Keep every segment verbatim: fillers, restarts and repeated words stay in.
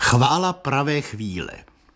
Chvála pravé chvíle.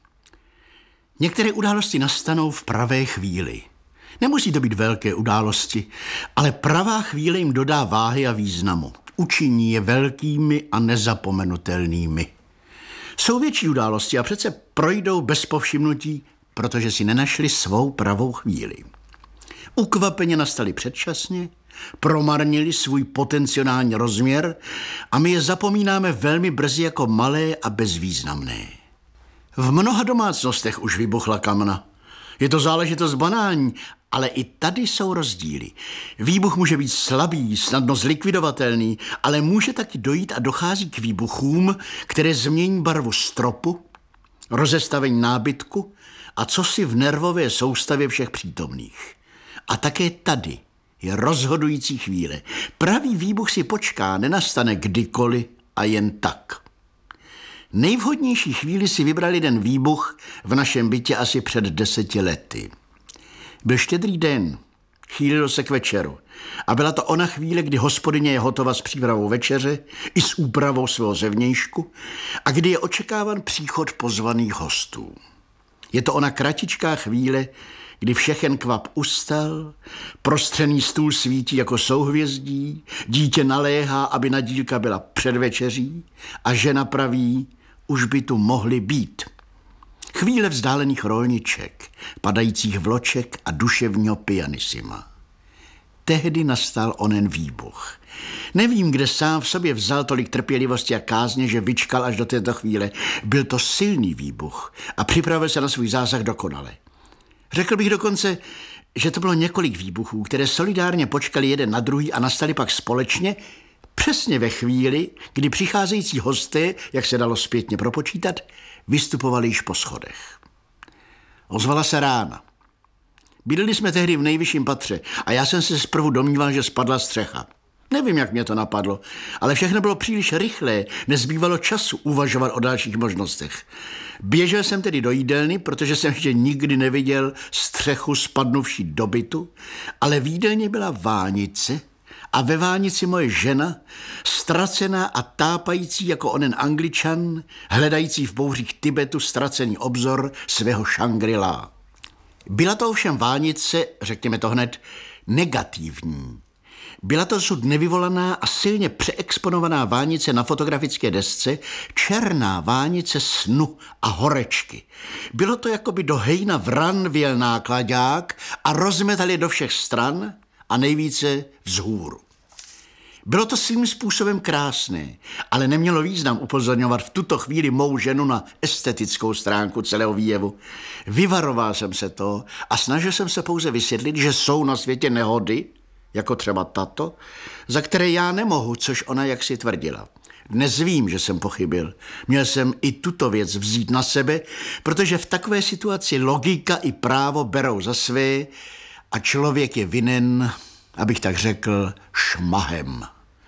Některé události nastanou v pravé chvíli. Nemusí to být velké události, ale pravá chvíle jim dodá váhy a významu. Učiní je velkými a nezapomenutelnými. Jsou větší události a přece projdou bez povšimnutí, protože si nenašli svou pravou chvíli. Ukvapeně nastali předčasně, promarnili svůj potenciální rozměr a my je zapomínáme velmi brzy jako malé a bezvýznamné. V mnoha domácnostech už vybuchla kamna. Je to záležitost banální, ale i tady jsou rozdíly. Výbuch může být slabý, snadno zlikvidovatelný, ale může taky dojít a dochází k výbuchům, které změní barvu stropu, rozestavení nábytku a cosi v nervové soustavě všech přítomných. A také tady je rozhodující chvíle. Pravý výbuch si počká, nenastane kdykoliv a jen tak. Nejvhodnější chvíli si vybral jeden výbuch v našem bytě asi před deseti lety. Byl štědrý den, chýlilo se k večeru a byla to ona chvíle, kdy hospodyně je hotova s přípravou večeře i s úpravou svého zevnějšku a kdy je očekáván příchod pozvaných hostů. Je to ona kratičká chvíle, kdy všechen kvap ustal, prostřený stůl svítí jako souhvězdí, dítě naléhá, aby nadílka byla před večeří a žena praví, už by tu mohly být. Chvíle vzdálených rolniček, padajících vloček a duševního pianissima. Tehdy nastal onen výbuch. Nevím, kde sám v sobě vzal tolik trpělivosti a kázně, že vyčkal až do této chvíle. Byl to silný výbuch a připravil se na svůj zásah dokonale. Řekl bych dokonce, že to bylo několik výbuchů, které solidárně počkali jeden na druhý a nastali pak společně, přesně ve chvíli, kdy přicházející hosté, jak se dalo zpětně propočítat, vystupovali již po schodech. Ozvala se rána. Bydleli jsme tehdy v nejvyšším patře a já jsem se zprvu domníval, že spadla střecha. Nevím, jak mě to napadlo, ale všechno bylo příliš rychlé, nezbývalo času uvažovat o dalších možnostech. Běžel jsem tedy do jídelny, protože jsem ještě nikdy neviděl střechu spadnuvší do bytu, ale v jídelně byla vánice a ve vánici moje žena, ztracená a tápající jako onen Angličan, hledající v bouřích Tibetu ztracený obzor svého Shangri-La. Byla to ovšem vánice, řekněme to hned, negativní. Byla to dosud nevyvolaná a silně přeexponovaná vánice na fotografické desce, černá vánice snu a horečky. Bylo to, jako by do hejna vran vjel náklaďák a rozmetal je do všech stran a nejvíce vzhůru. Bylo to svým způsobem krásné, ale nemělo význam upozorňovat v tuto chvíli mou ženu na estetickou stránku celého výjevu. Vyvaroval jsem se to a snažil jsem se pouze vysvětlit, že jsou na světě nehody, jako třeba tato, za které já nemohu, což ona jaksi tvrdila. Dnes vím, že jsem pochybil. Měl jsem i tuto věc vzít na sebe, protože v takové situaci logika i právo berou za své a člověk je vinen, abych tak řekl, šmahem.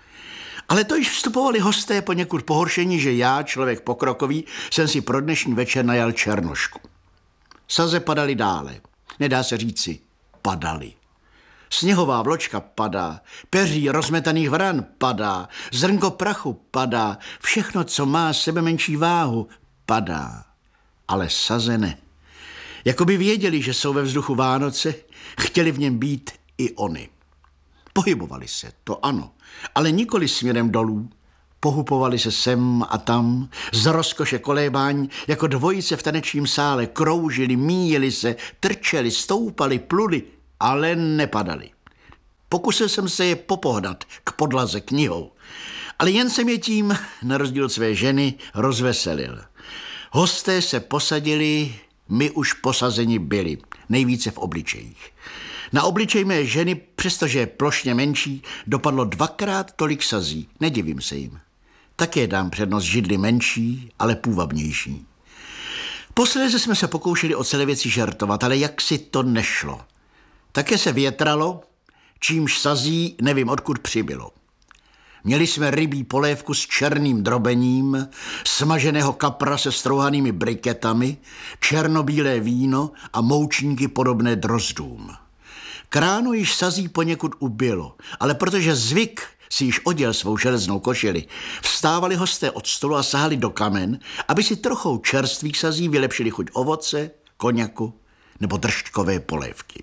Ale to již vstupovali hosté poněkud pohoršení, že já, člověk pokrokový, jsem si pro dnešní večer najal černošku. Saze padaly dále. Nedá se říci, padaly. Sněhová vločka padá, peří rozmetaných vran padá, zrnko prachu padá, všechno, co má sebe menší váhu, padá. Ale saze ne. Jakoby věděli, že jsou ve vzduchu Vánoce, chtěli v něm být i oni. Pohybovali se, to ano, ale nikoli směrem dolů. Pohupovali se sem a tam, z rozkoše kolébání, jako dvojice v tanečním sále, kroužili, míjeli se, trčeli, stoupali, pluli, ale nepadali. Pokusil jsem se je popohnat k podlaze knihou, ale jen jsem je tím, na rozdíl od své ženy, rozveselil. Hosté se posadili, my už posazeni byli, nejvíce v obličejích. Na obličej mé ženy, přestože je plošně menší, dopadlo dvakrát tolik sazí, nedivím se jim. Také dám přednost židli menší, ale půvabnější. Posledně jsme se pokoušeli o celé věci žertovat, ale jak si to nešlo. Také se větralo, čímž sazí nevím odkud přibylo. Měli jsme rybí polévku s černým drobením, smaženého kapra se strouhanými briketami, černobílé víno a moučníky podobné drozdům. K ránu již sazí poněkud ubylo, ale protože zvyk si již oděl svou železnou košili, vstávali hosté od stolu a sáhli do kamen, aby si trochou čerstvých sazí vylepšili chuť ovoce, koněku nebo držďkové polévky.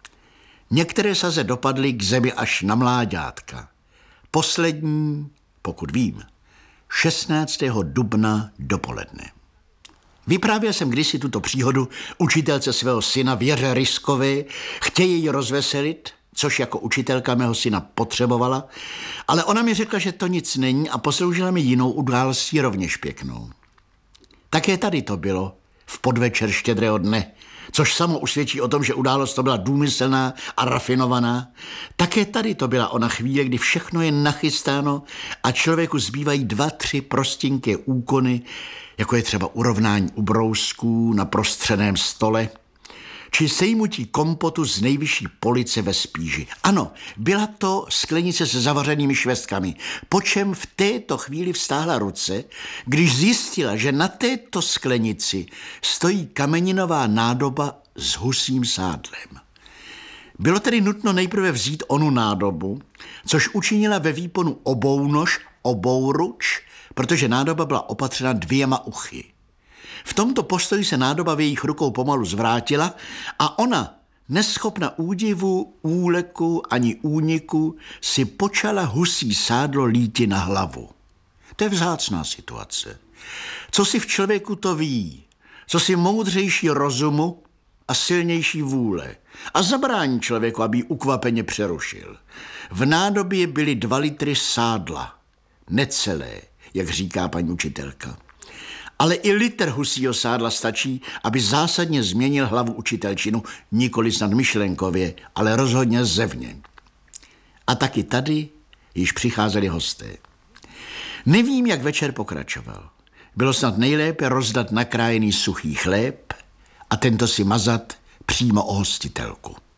Některé saze dopadly k zemi až na mláďátka. Poslední, pokud vím, šestnáctého dubna dopoledne. Vyprávěl jsem kdysi tuto příhodu učitelce svého syna Věře Ryskové, chtějí ji rozveselit, což jako učitelka mého syna potřebovala, ale ona mi řekla, že to nic není a posloužila mi jinou událostí rovněž pěknou. Také tady to bylo v podvečer štědrého dne, což samo usvědčí o tom, že událost to byla důmyslná a rafinovaná. Také tady to byla ona chvíle, kdy všechno je nachystáno a člověku zbývají dva, tři prostinké úkony, jako je třeba urovnání ubrousků na prostřeném stole, či sejmutí kompotu z nejvyšší police ve spíži. Ano, byla to sklenice se zavařenými švestkami, po čem v této chvíli vztáhla ruce, když zjistila, že na této sklenici stojí kameninová nádoba s husím sádlem. Bylo tedy nutno nejprve vzít onu nádobu, což učinila ve výponu obounož, obouruč, protože nádoba byla opatřena dvěma uchy. V tomto postoji se nádoba v jejich rukou pomalu zvrátila a ona, neschopna údivu, úleku ani úniku, si počala husí sádlo líti na hlavu. To je vzácná situace. Co si v člověku to ví, co si moudřejší rozumu a silnější vůle a zabrání člověku, aby ji ukvapeně přerušil. V nádobě byly dva litry sádla, necelé, jak říká paní učitelka. Ale i litr husího sádla stačí, aby zásadně změnil hlavu učitelčinu, nikoli snad myšlenkově, ale rozhodně zevně. A taky tady již přicházeli hosté. Nevím, jak večer pokračoval. Bylo snad nejlépe rozdat nakrájený suchý chléb a tento si mazat přímo o hostitelku.